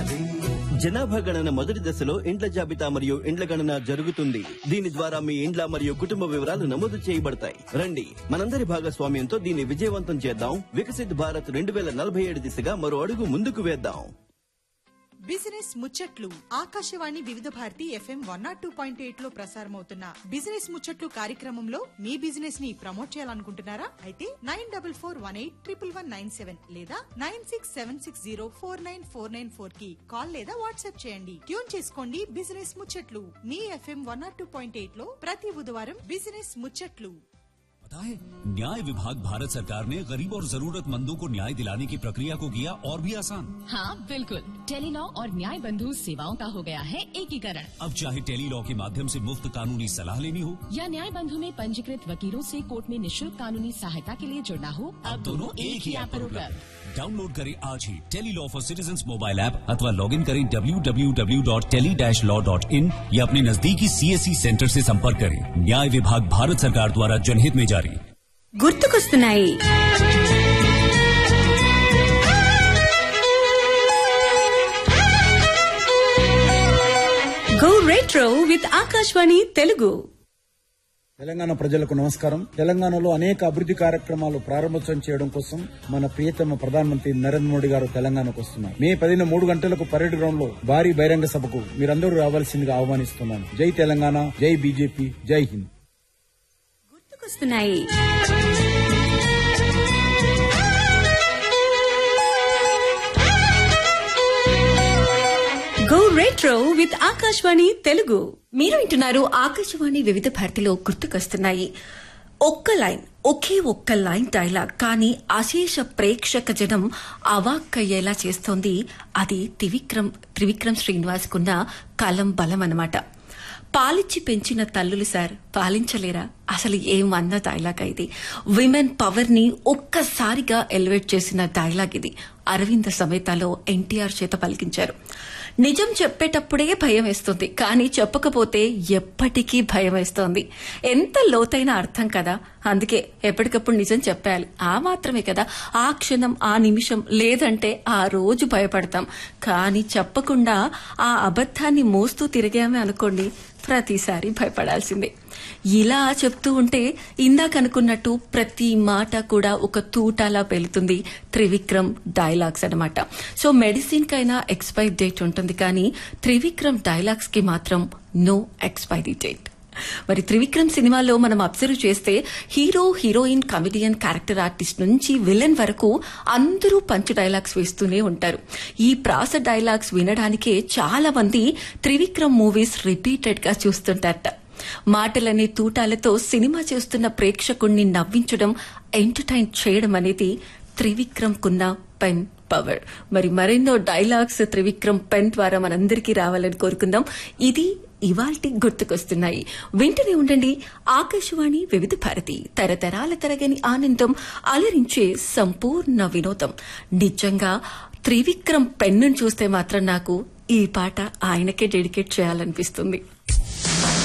జనాభా గణన మొదటి దశలో ఇండ్ల జాబితా మరియు ఇండ్ల గణన జరుగుతుంది. దీని ద్వారా మీ ఇండ్ల మరియు కుటుంబ వివరాలు నమోదు చేయబడతాయి. రండి, మనందరి భాగస్వామ్యంతో దీన్ని విజయవంతం చేద్దాం. వికసిత్ భారత్ 2047 దిశగా మరో అడుగు ముందుకు వేద్దాం. బిజినెస్ ముచ్చట్లు ఆకాశవాణి వివిధ భారతి FM 102.8 లో ప్రసారమవుతున్న బిజినెస్ ముచ్చట్లు కార్యక్రమంలో మీ బిజినెస్ ని ప్రమోట్ చేయాలనుకుంటున్నారా? అయితే 9448111197 లేదా 9676049494 కి కాల్ లేదా వాట్సాప్ చేయండి. ట్యూన్ చేసుకోండి బిజినెస్ ముచ్చట్లు మీ FM 102.8 లో ప్రతి బుధవారం బిజినెస్ ముచ్చట్లు. न्याय विभाग भारत सरकार ने गरीब और जरूरतमंदों को न्याय दिलाने की प्रक्रिया को किया और भी आसान। हाँ बिल्कुल, टेलीलॉ और न्याय बंधु सेवाओं का हो गया है एकीकरण। अब चाहे टेलीलॉ के माध्यम से मुफ्त कानूनी सलाह लेनी हो या न्याय बंधु में पंजीकृत वकीलों से कोर्ट में निःशुल्क कानूनी सहायता के लिए जुड़ना हो, अब दोनों एक ही ऐप पर उपलब्ध। डाउनलोड करें आज ही Tele-Law for citizens mobile app अथवा लॉग इन करें www.tele-law.in या अपने नजदीकी CSC सेंटर से संपर्क करें। न्याय विभाग भारत सरकार द्वारा जनहित में जारी। గుర్తుకొస్తున్నాయి. Go retro with Akashvani Telugu. Telangana ప్రజలకు నమస్కారం. తెలంగాణలో అనేక అభివృద్ది కార్యక్రమాలు ప్రారంభోత్సవం చేయడం కోసం మన ప్రియతమ ప్రధానమంత్రి నరేంద్ర మోడీ గారు తెలంగాణకు వస్తున్నారు. మే 10న 3 గంటలకు పరేడ్ గ్రౌండ్ లో భారీ బహిరంగ సభకు మీరందరూ రావాల్సిందిగా ఆహ్వానిస్తున్నాను. జై తెలంగాణ, జై బీజేపీ, జై హింద్. గుర్తుకొస్తున్నాయి. Go retro with Akashvani Telugu. మీరు వింటున్నారు ఆకాశవాణి వివిధ భారతిలో గుర్తుకొస్తున్నాయి. ఒకే ఒక్క లైన్ డైలాగ్ కానీ అశేష ప్రేక్షక జనం అవాక్కయ్యేలా చేస్తోంది. అది త్రివిక్రమ్ శ్రీనివాస్ కున్న కలం బలం అన్నమాట. పాలిచ్చి పెంచిన తల్లులు సార్ పాలించలేరా? అసలు ఏమన్న డైలాగ్ ఇది. విమెన్ పవర్ ని ఒక్కసారిగా ఎలివేట్ చేసిన డైలాగ్ ఇది. అరవింద సమేతలో ఎన్టీఆర్ చేత పలికించారు. నిజం చెప్పేటప్పుడే భయం వేస్తుంది, కానీ చెప్పకపోతే ఎప్పటికీ భయం వేస్తోంది. ఎంత లోతైన అర్థం కదా. అందుకే ఎప్పటికప్పుడు నిజం చెప్పాలి. ఆ మాత్రమే కదా ఆ క్షణం, ఆ నిమిషం, లేదంటే ఆ రోజు భయపడతాం. కానీ చెప్పకుండా ఆ అబద్ధాన్ని మోస్తూ తిరిగామే అనుకోండి, ప్రతిసారి భయపడాల్సిందే. ఇలా చెప్తూ ఉంటే ఇందాకనుకున్నట్టు ప్రతి మాట కూడా ఒక తూటాలా పెళ్తుంది త్రివిక్రమ్ డైలాగ్స్ అన్నమాట. సో మెడిసిన్ కైనా ఎక్స్పైరీ డేట్ ఉంటుంది, కానీ త్రివిక్రమ్ డైలాగ్స్ కి మాత్రం నో ఎక్స్పైరీ డేట్. మరి త్రివిక్రమ్ సినిమాలో మనం అబ్జర్వ్ చేస్తే hero, heroine, comedian, character artist నుంచి విలన్ వరకు అందరూ పంచ్ డైలాగ్స్ వేస్తూనే ఉంటారు. ఈ ప్రాస డైలాగ్స్ వినడానికే చాలా మంది త్రివిక్రమ్ మూవీస్ రిపీటెడ్ గా చూస్తుంటారట. మాటలనే తూటాలతో సినిమా చేస్తున్న ప్రేక్షకుణ్ణి నవ్వించడం, ఎంటర్టైన్ చేయడం అనేది త్రివిక్రమ్ కున్న పెన్ పవర్. మరి మరెన్నో డైలాగ్స్ త్రివిక్రమ్ పెన్ ద్వారా మనందరికీ రావాలని కోరుకుందాం. ఇది ఇవాల్టి గుర్తుకొస్తున్నాయి. వింటూనే ఉండండి ఆకాశవాణి వివిధ భారతి, తరతరాల తరగని ఆనందం, అలరించే సంపూర్ణ వినోదం. నిజంగా త్రివిక్రమ్ పెన్నును చూస్తే మాత్రం నాకు ఈ పాట ఆయనకే డెడికేట్ చేయాలనిపిస్తుంది.